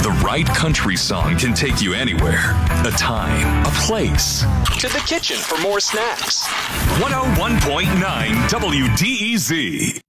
The right country song can take you anywhere. A time, a place. To the kitchen for more snacks. 101.9 WDEZ.